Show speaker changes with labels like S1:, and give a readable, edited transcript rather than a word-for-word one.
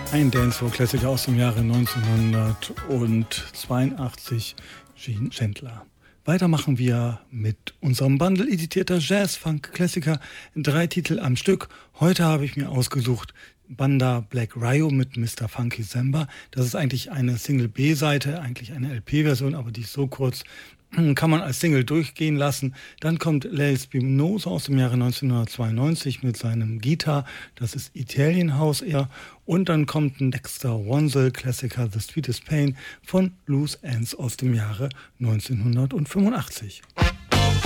S1: Ein Dancefloor-Klassiker aus dem Jahre 1982, Gene Chandler. Weiter machen wir mit unserem Bundle editierter Jazz-Funk-Klassiker, 3 Titel am Stück. Heute habe ich mir ausgesucht Banda Black Rio mit Mr. Funky Samba. Das ist eigentlich eine Single-B-Seite, eigentlich eine LP-Version, aber die ist so kurz, kann man als Single durchgehen lassen. Dann kommt Larry Spinoza aus dem Jahre 1992 mit seinem Guitar, das ist Italian House eher. Und dann kommt ein Dexter Wansel-Klassiker, The Sweetest Pain von Loose Ends aus dem Jahre 1985.